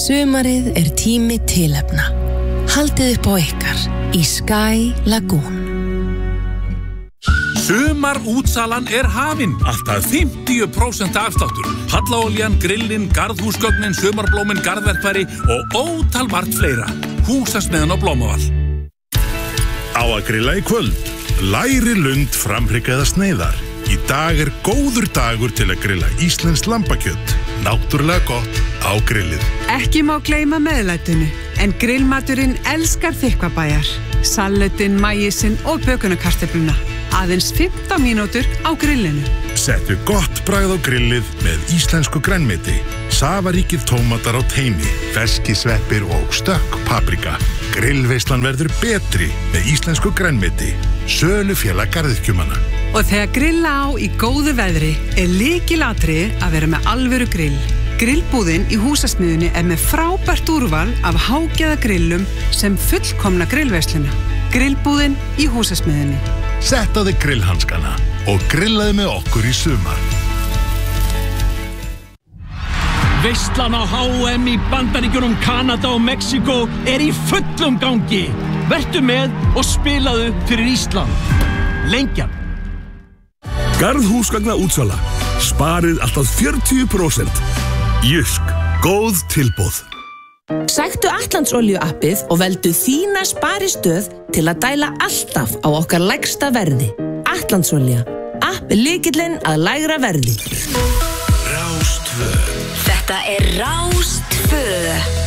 Sumarið tími tilefna. Haldið upp á ykkar í Sky Lagoon. Sumarútsalan hafin. Alltaf 50% afsláttur. Hallaoljan, grillin, garðhúsgögnin, sumarblómin, garðverkfæri og ótal margt fleira. Húsasmiðjan á Blómavall. Á að grilla í kvöld. Læri lund framhryggaða sneiðar. Í dag góður dagur til að grilla íslenskt lambakjöt. Náttúrulega gott á grillið. Ekki má gleyma meðlætinu, en grillmaturinn elskar þykkvabæjar. Salatinn, maísinn og bökunarkartöfluna. Aðeins 15 mínútur á grillinu. Settu gott bragð á grillið með íslensku grænmeti. Safaríkir tómatar á teini, ferskisveppir og stökk paprika. Grillveislan verður betri með íslensku grænmeti. Sölufélag garðyrkjumanna. Og þegar grilla á í góðu veðri lykilatriði að vera með alvöru grill. Grillbúðin í húsasmiðjunni með frábært úrval af hágæða grillum sem fullkomna grillveisluna. Grillbúðin í húsasmiðjunni. Sett á þig grillhanskana og grillaði með okkur í sumar. Veislan á HM í Bandaríkjunum, Kanada og Mexíkó í fullum gangi. Vertu með og spilaðu fyrir Ísland. Lengjan. Garðhúsgagna útsala. Sparið alltaf 40%. Jysk. Góð tilboð. Sæktu Atlantsolíu appið og veldu þína sparistöð til að dæla alltaf á okkar lægsta verði. Atlantsolía. App lykillinn að lægra verði. Rás 2. Þetta Rás 2.